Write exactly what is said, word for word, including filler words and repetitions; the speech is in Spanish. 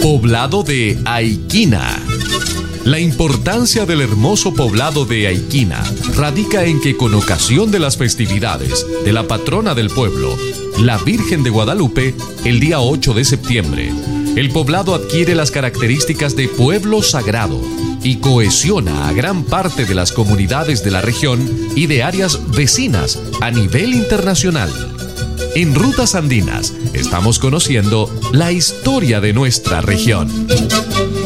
Poblado de Aiquina. La importancia del hermoso poblado de Aiquina radica en que con ocasión de las festividades de la patrona del pueblo, la Virgen de Guadalupe, el día ocho de septiembre, el poblado adquiere las características de pueblo sagrado y cohesiona a gran parte de las comunidades de la región y de áreas vecinas a nivel internacional. En Rutas Andinas estamos conociendo la historia de nuestra región.